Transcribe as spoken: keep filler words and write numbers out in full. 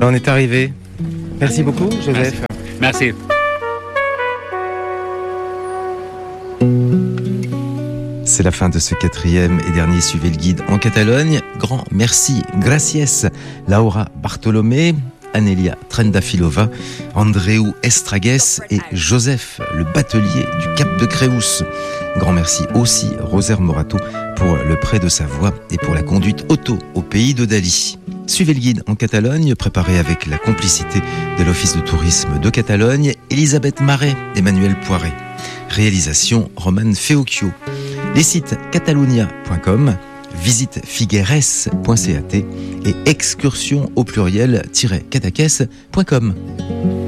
On est arrivé. Merci beaucoup, Joseph. Merci. Merci. C'est la fin de ce quatrième et dernier Suivez le guide en Catalogne. Grand merci, gracias, Laura Bartolomé, Anelia Trendafilova, Andreu Estragues et Joseph, le batelier du Cap de Créous. Grand merci aussi, Rosaire Morato, pour le prêt de sa voix et pour la conduite auto au pays de Dali. Suivez le guide en Catalogne, préparé avec la complicité de l'Office de tourisme de Catalogne, Elisabeth Marais, Emmanuel Poiret. Réalisation Roman Feocchio. Les sites catalunya point com, visite figueres point cat et excursion au pluriel-cadaqués point com.